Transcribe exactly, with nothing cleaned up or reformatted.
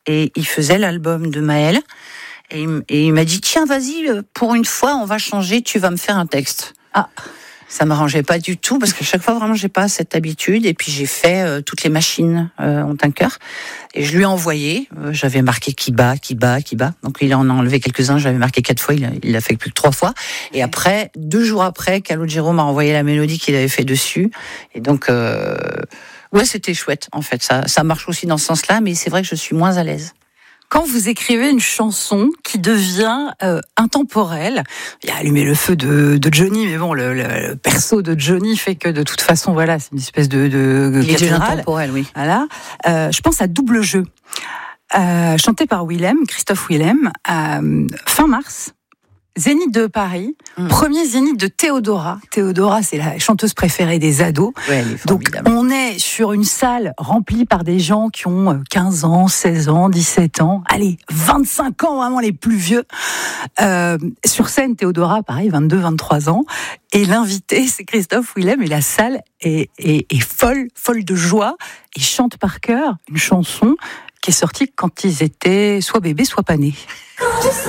et il faisait l'album de Maël. Et il, et il m'a dit, tiens, vas-y, pour une fois, on va changer, tu vas me faire un texte. Ah. Ça ne m'arrangeait pas du tout, parce que chaque fois, vraiment, j'ai pas cette habitude. Et puis, j'ai fait euh, toutes les machines euh, ont un cœur. Et je lui ai envoyé. Euh, j'avais marqué qui bat, qui bat, qui bat. Donc, il en a enlevé quelques-uns. J'avais marqué quatre fois. Il a, il a fait plus que trois fois. Et après, deux jours après, Calogero m'a envoyé la mélodie qu'il avait fait dessus. Et donc, euh, ouais, c'était chouette, en fait. Ça, ça marche aussi dans ce sens-là, mais c'est vrai que je suis moins à l'aise. Quand vous écrivez une chanson qui devient euh, intemporelle, il y a Allumer le feu de, de Johnny, mais bon, le, le, le perso de Johnny fait que de toute façon, voilà, c'est une espèce de, de il cathédrale. est intemporel, oui. Voilà. Euh, je pense à Double Jeu, euh, chanté par Willem, Christophe Willem, euh, fin mars. Zénith de Paris, mmh. premier Zénith de Théodora. Théodora, c'est la chanteuse préférée des ados. Ouais, elle est Donc, on est sur une salle remplie par des gens qui ont quinze ans, seize ans, dix-sept ans. Allez, vingt-cinq ans, vraiment les plus vieux. Euh, sur scène, Théodora, pareil, vingt-deux, vingt-trois ans. Et l'invité, c'est Christophe Willem. Et la salle est, est, est folle, folle de joie. Ils chantent par cœur une chanson qui est sortie quand ils étaient soit bébés, soit pas nés.